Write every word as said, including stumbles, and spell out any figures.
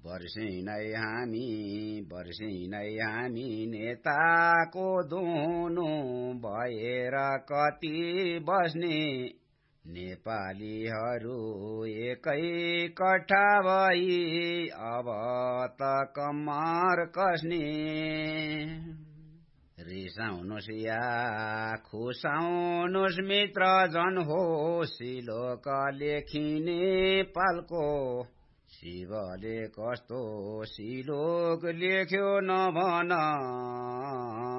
वर्षिनै हामी वर्षिनै हामी नेताको दुनु भएर कति बस्ने नेपालीहरू एकै कट्ठा भई अब त कम्मर कस्ने रिसाउनुस् या खुसाउनुस् मित्र जन हो सिलोक लेखिने पालको शिवले कस्तो सिलोक लेख्यो नभन